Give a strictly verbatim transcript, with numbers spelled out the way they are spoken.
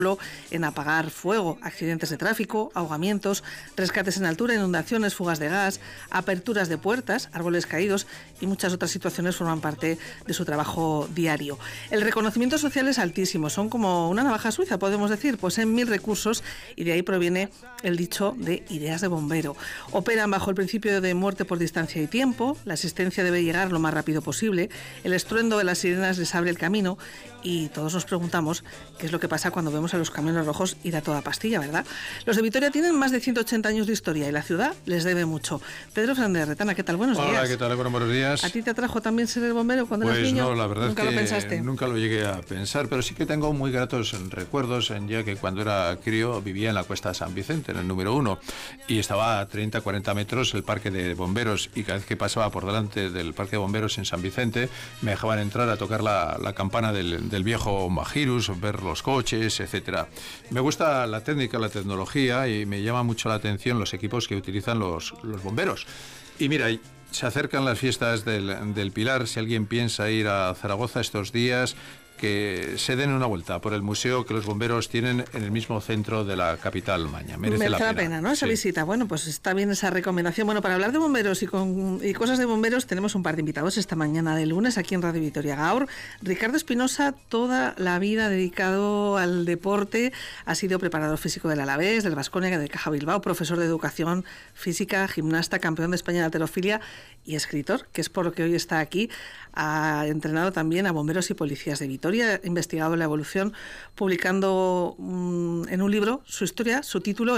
en apagar fuego, accidentes de tráfico, ahogamientos, rescates en altura, inundaciones, fugas de gas, aperturas de puertas, árboles caídos y muchas otras situaciones forman parte de su trabajo diario. El reconocimiento social es altísimo, son como una navaja suiza, podemos decir, poseen mil recursos y de ahí proviene el dicho de ideas de bombero. Operan bajo el principio de muerte por distancia y tiempo, la asistencia debe llegar lo más rápido posible, el estruendo de las sirenas les abre el camino y todos nos preguntamos qué es lo que pasa cuando vemos a los camiones rojos ir a toda pastilla, ¿verdad? Los de Vitoria tienen más de ciento ochenta años de historia y la ciudad les debe mucho. Pedro Fernández Retana, ¿qué tal? Buenos Hola, días. Hola, ¿qué tal? Bueno, buenos días. ¿A ti te atrajo también ser el bombero cuando pues eras niño? Pues no, la verdad ¿Nunca es que lo pensaste? Nunca lo llegué a pensar, pero sí que tengo muy gratos recuerdos, en ya que cuando era crío vivía en la Cuesta de San Vicente, en el número uno, y estaba a treinta a cuarenta metros el parque de bomberos, y cada vez que pasaba por delante del parque de bomberos en San Vicente, me dejaban entrar a tocar la, la campana del, del viejo Magirus, ver los coches, etcétera. Me gusta la técnica, la tecnología, y me llama mucho la atención los equipos que utilizan los, los bomberos. Y mira, se acercan las fiestas del, del Pilar. Si alguien piensa ir a Zaragoza estos días, que se den una vuelta por el museo que los bomberos tienen en el mismo centro de la capital maña. Merece, Merece la pena, la pena, ¿no? Esa sí. visita. Bueno, pues está bien esa recomendación. Bueno, para hablar de bomberos y, con, y cosas de bomberos tenemos un par de invitados esta mañana de lunes aquí en Radio Vitoria Gaur. Ricardo Espinosa, toda la vida dedicado al deporte, ha sido preparador físico del Alavés, del Baskonia, del Caja Bilbao, profesor de educación física, gimnasta, campeón de España de halterofilia y escritor, que es por lo que hoy está aquí. Ha entrenado también a bomberos y policías de Vitoria, ha investigado la evolución, publicando um, en un libro su historia, su título,